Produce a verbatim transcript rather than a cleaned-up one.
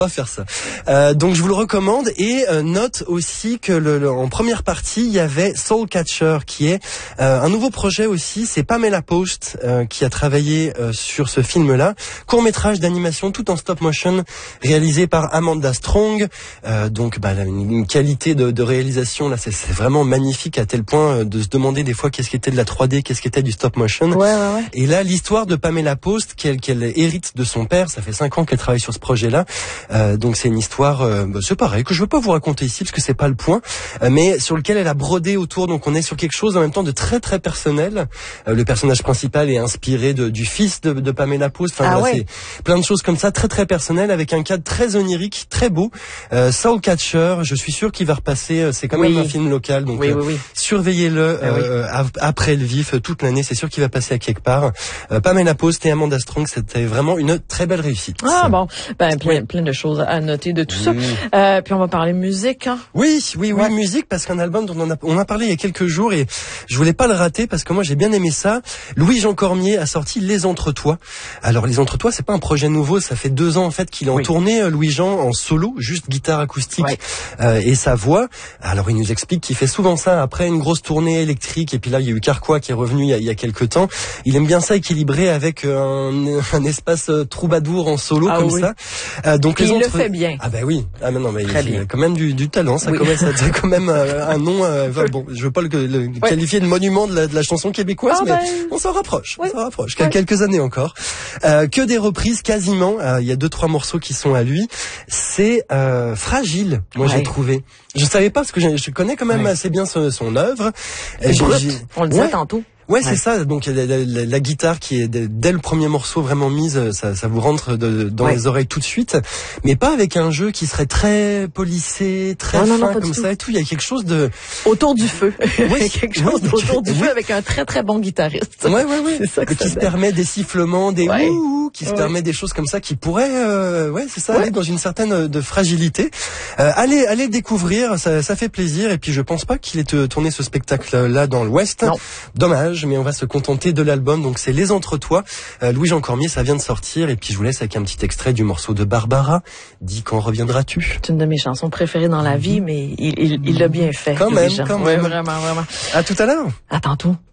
On va faire ça. Euh, donc je vous le recommande et euh, note aussi que le, le, en première partie il y avait Soul Catcher qui est euh, un nouveau projet aussi. C'est Pamela Post euh, qui a travaillé euh, sur ce film-là, court métrage d'animation tout en stop motion réalisé par Amanda Strong. Euh, donc bah, une, une qualité de, de réalisation là, c'est, c'est vraiment magnifique à tel point euh, de se demander des fois qu'est-ce qu'était de la trois D, qu'est-ce qu'était du stop motion. Ouais, ouais, ouais. Et là l'histoire de Pamela Post qu'elle, qu'elle hérite de son père. Ça fait cinq ans qu'elle travaille sur ce projet-là. Euh, donc c'est une histoire, euh, bah, c'est pareil, que je veux pas vous raconter ici parce que c'est pas le point, euh, mais sur lequel elle a brodé autour. Donc on est sur quelque chose en même temps de très très personnel. Euh, le personnage principal est inspiré de, du fils de, de Pamela Post. Enfin, ah voilà, ouais. c'est plein de choses comme ça, très très personnel, avec un cadre très onirique, très beau. Euh, Soul Catcher, je suis sûr qu'il va repasser. C'est quand même oui. un film local, donc oui, euh, oui, oui. surveillez-le ah, euh, oui. après le vif toute l'année. C'est sûr qu'il va passer à quelque part. Euh, Pamela Post et Amanda Strong, c'était vraiment une très belle réussite. Ah bon, ben plein, oui. plein de choses à noter de tout oui. ça. Euh, puis on va parler musique. Hein? Oui, oui, oui, ouais. musique, parce qu'un album dont on a, on a parlé il y a quelques jours et je voulais pas le rater parce que moi j'ai bien aimé ça. Louis-Jean Cormier a sorti Les Entretois. Alors Les Entretois, c'est pas un projet nouveau, ça fait deux ans en fait qu'il est en oui. tournée, Louis-Jean, en solo, juste guitare acoustique ouais. euh, et sa voix. Alors il nous explique qu'il fait souvent ça après une grosse tournée électrique et puis là il y a eu Carquois qui est revenu il y a, il y a quelques temps. Il aime bien ça équilibré avec un, un espace troubadour en solo ah, comme oui. ça. Euh, donc et les il entre... le fait bien. Ah ben oui. Ah mais non mais Très il, il bien. a quand même du, du talent. Ça oui. commence à être quand même euh, un nom. Euh, enfin, bon, je veux pas le, le ouais. qualifier de monument de la, de la chanson québécoise, ah, mais ben... on s'en rapproche. Oui. On s'en rapproche. Ouais. Quelques années encore. Euh, que des reprises quasiment. Euh, il y a deux trois morceaux qui sont à lui. C'est euh, fragile. Moi ouais. j'ai trouvé. Je savais pas parce que je, je connais quand même ouais. assez bien son, son œuvre. C'est brut. On le disait ouais. tantôt. Ouais, ouais, c'est ça. Donc la, la, la, la guitare qui est dès le premier morceau vraiment mise, ça, ça vous rentre de, dans ouais. les oreilles tout de suite. Mais pas avec un jeu qui serait très polissé, très non, fin non, non, comme ça et tout. Il y a quelque chose de autour du feu. Oui, quelque chose oui, autour du oui. feu avec un très très bon guitariste. Ouais, ouais, ouais. C'est ça que qui ça se permet des sifflements, des ouais. ouh, qui se ouais. permet des choses comme ça qui pourraient, euh, ouais, c'est ça, ouais. aller dans une certaine de fragilité. Euh, allez, allez découvrir, ça, ça fait plaisir. Et puis je pense pas qu'il ait tourné ce spectacle-là dans l'Ouest. Non. Dommage, mais on va se contenter de l'album. Donc c'est Les Entretois. Euh, Louis-Jean Cormier, ça vient de sortir. Et puis je vous laisse avec un petit extrait du morceau de Barbara. Dis quand reviendras-tu? C'est une de mes chansons préférées dans la vie, mais il, il, il l'a bien fait. Quand même, quand ouais, même. Vraiment, vraiment. À tout à l'heure. À tantôt.